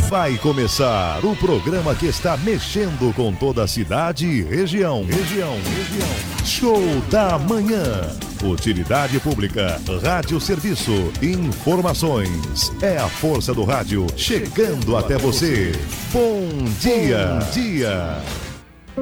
Vai começar o programa que está mexendo com toda a cidade e região. Show da Manhã. Utilidade pública, rádio serviço, informações. É a força do rádio chegando até você. Bom dia.